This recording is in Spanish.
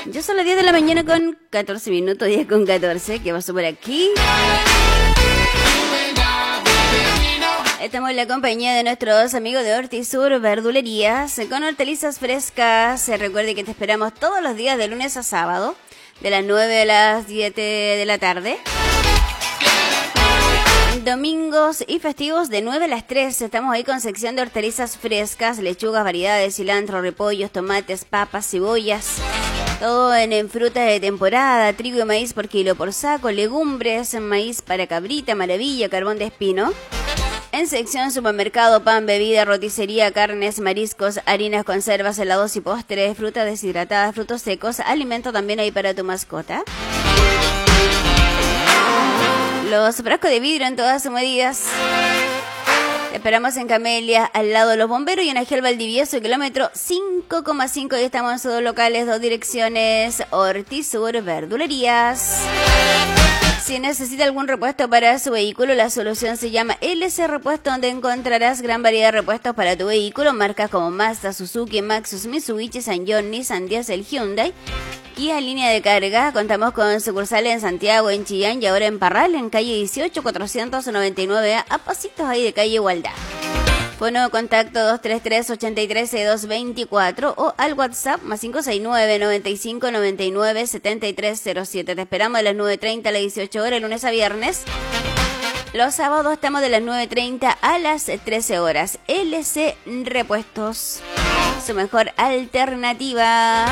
Ya son las 10 de la mañana con 14 minutos, 10 con 14. ¿Qué pasó por aquí? Estamos en la compañía de nuestros amigos de Hortisur Verdulerías con hortalizas frescas. Recuerde que te esperamos todos los días de lunes a sábado, de las 9 a las 7 de la tarde. Domingos y festivos de 9 a las 3. Estamos ahí con sección de hortalizas frescas, lechugas, variedades, cilantro, repollos, tomates, papas, cebollas. Todo en frutas de temporada, trigo y maíz por kilo por saco, legumbres, maíz para cabrita, maravilla, carbón de espino. En sección supermercado, pan, bebida, roticería, carnes, mariscos, harinas, conservas, helados y postres, frutas deshidratadas, frutos secos, alimento también hay para tu mascota. Los frascos de vidrio en todas sus medidas. Te esperamos en Camelia, al lado de los bomberos, y en Agel Valdivieso, kilómetro 5,5. Y estamos en sus dos locales, 2 direcciones, Hortisur Verdulerías. Si necesita algún repuesto para su vehículo, la solución se llama LC Repuesto, donde encontrarás gran variedad de repuestos para tu vehículo, marcas como Mazda, Suzuki, Maxus, Mitsubishi, Sanyong, Nissan, Diesel, Hyundai. Y en línea de carga, contamos con sucursales en Santiago, en Chillán y ahora en Parral, en calle 18, 499A, a pasitos ahí de calle Igualdad. Fono de contacto 233-83-6224 o al WhatsApp más 569-9599-7307. Te esperamos de las 9:30 a las 18 horas, lunes a viernes. Los sábados estamos de las 9:30 a las 13 horas. LC Repuestos, su mejor alternativa.